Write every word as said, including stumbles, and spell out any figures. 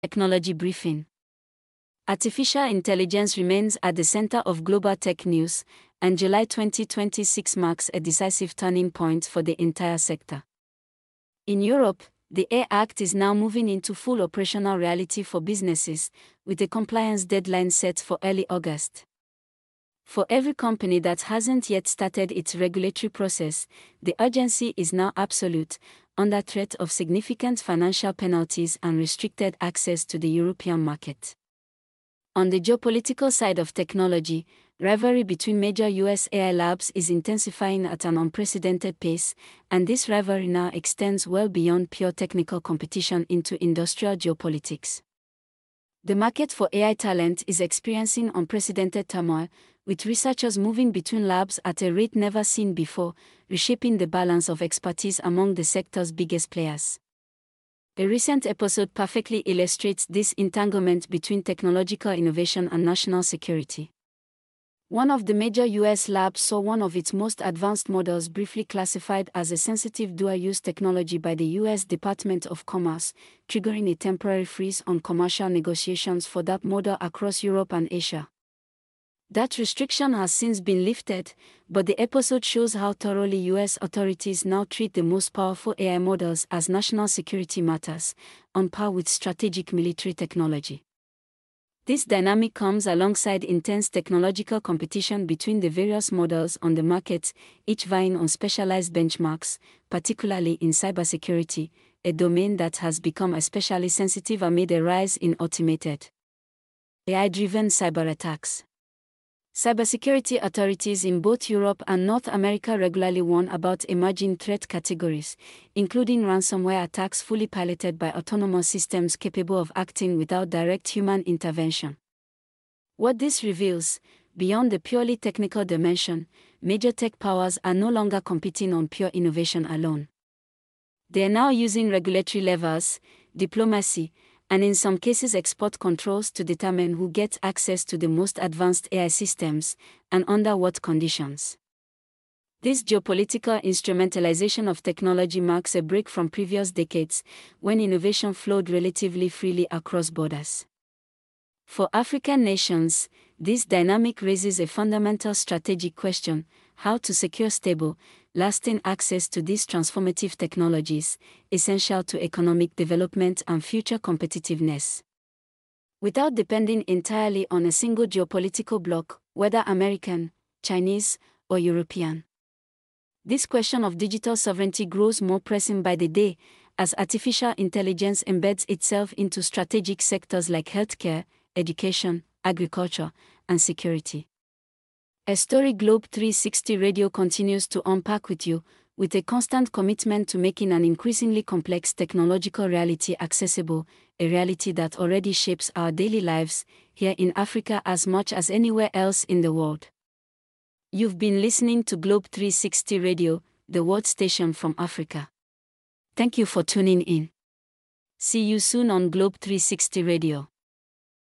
Technology Briefing. Artificial intelligence remains at the center of global tech news, and July twenty twenty-six marks a decisive turning point for the entire sector. In Europe, the A I Act is now moving into full operational reality for businesses, with a compliance deadline set for early August. For every company that hasn't yet started its regulatory process, the urgency is now absolute, under threat of significant financial penalties and restricted access to the European market. On the geopolitical side of technology, rivalry between major U S A I labs is intensifying at an unprecedented pace, and this rivalry now extends well beyond pure technical competition into industrial geopolitics. The market for A I talent is experiencing unprecedented turmoil, with researchers moving between labs at a rate never seen before, reshaping the balance of expertise among the sector's biggest players. A recent episode perfectly illustrates this entanglement between technological innovation and national security. One of the major U S labs saw one of its most advanced models briefly classified as a sensitive dual-use technology by the U S Department of Commerce, triggering a temporary freeze on commercial negotiations for that model across Europe and Asia. That restriction has since been lifted, but the episode shows how thoroughly U S authorities now treat the most powerful A I models as national security matters, on par with strategic military technology. This dynamic comes alongside intense technological competition between the various models on the market, each vying on specialized benchmarks, particularly in cybersecurity, a domain that has become especially sensitive amid a rise in automated A I-driven cyberattacks. Cybersecurity authorities in both Europe and North America regularly warn about emerging threat categories, including ransomware attacks fully piloted by autonomous systems capable of acting without direct human intervention. What this reveals, beyond the purely technical dimension, major tech powers are no longer competing on pure innovation alone. They are now using regulatory levers, diplomacy, and in some cases export controls to determine who gets access to the most advanced A I systems, and under what conditions. This geopolitical instrumentalization of technology marks a break from previous decades, when innovation flowed relatively freely across borders. For African nations, this dynamic raises a fundamental strategic question: how to secure stable, lasting access to these transformative technologies, essential to economic development and future competitiveness. Without depending entirely on a single geopolitical bloc, whether American, Chinese, or European. This question of digital sovereignty grows more pressing by the day, as artificial intelligence embeds itself into strategic sectors like healthcare, education, agriculture, and security. A story Globe three sixty Radio continues to unpack with you, with a constant commitment to making an increasingly complex technological reality accessible, a reality that already shapes our daily lives, here in Africa as much as anywhere else in the world. You've been listening to Globe three sixty Radio, the world station from Africa. Thank you for tuning in. See you soon on Globe three sixty Radio.